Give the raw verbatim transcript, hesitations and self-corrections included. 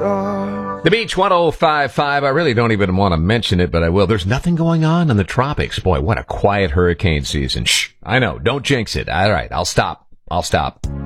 are. The Beach one oh five point five. I really don't even want to mention it, but I will. There's nothing going on in the tropics. Boy, what a quiet hurricane season. Shh. I know. Don't jinx it. All right. I'll stop. I'll stop.